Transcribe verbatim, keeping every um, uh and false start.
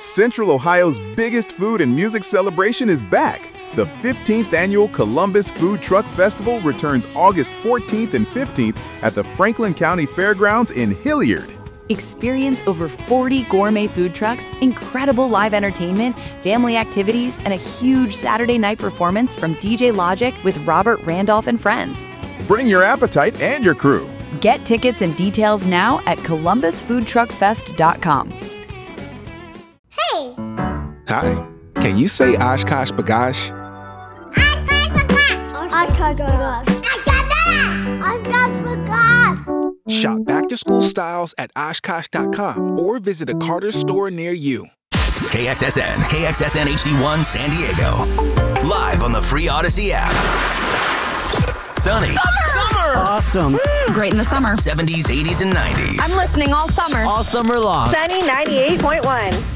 Central Ohio's biggest food and music celebration is back. The fifteenth Annual Columbus Food Truck Festival returns August fourteenth and fifteenth at the Franklin County Fairgrounds in Hilliard. Experience over forty gourmet food trucks, incredible live entertainment, family activities, and a huge Saturday night performance from D J Logic with Robert Randolph and friends. Bring your appetite and your crew. Get tickets and details now at columbus food truck fest dot com. Hey! Hi. Can you say Oshkosh B'gosh? Oshkosh B'gosh. Oshkosh B'gosh. Shop back-to-school styles at oshkosh dot com or visit a Carter's store near you. K X S N, K X S N H D one San Diego. Live on the free Odyssey app. Sunny. Summer! Awesome. Great in the summer. seventies, eighties, and nineties. I'm listening all summer. All summer long. Sunny ninety-eight point one.